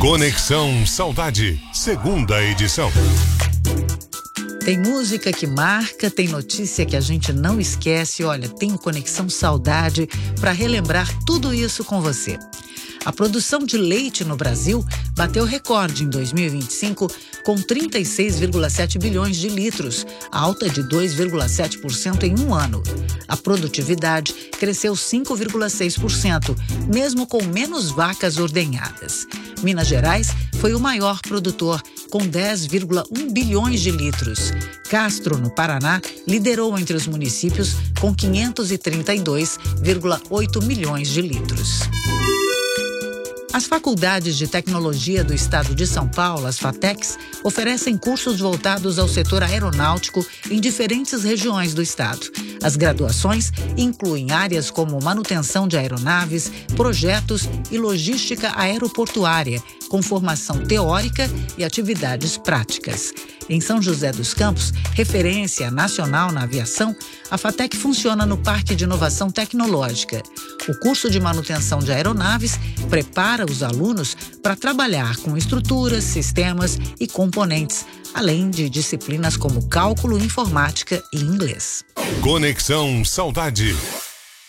Conexão Saudade, segunda edição. Tem música que marca, tem notícia que a gente não esquece. Olha, tem o Conexão Saudade para relembrar tudo isso com você. A produção de leite no Brasil bateu recorde em 2025 com 36,7 bilhões de litros, alta de 2,7% em um ano. A produtividade cresceu 5,6%, mesmo com menos vacas ordenhadas. Minas Gerais foi o maior produtor, com 10,1 bilhões de litros. Castro, no Paraná, liderou entre os municípios com 532,8 milhões de litros. As faculdades de tecnologia do estado de São Paulo, as FATECs, oferecem cursos voltados ao setor aeronáutico em diferentes regiões do estado. As graduações incluem áreas como manutenção de aeronaves, projetos e logística aeroportuária, com formação teórica e atividades práticas. Em São José dos Campos, referência nacional na aviação, a FATEC funciona no Parque de Inovação Tecnológica. O curso de manutenção de aeronaves prepara os alunos para trabalhar com estruturas, sistemas e componentes, além de disciplinas como cálculo, informática e inglês. Conexão Saudade.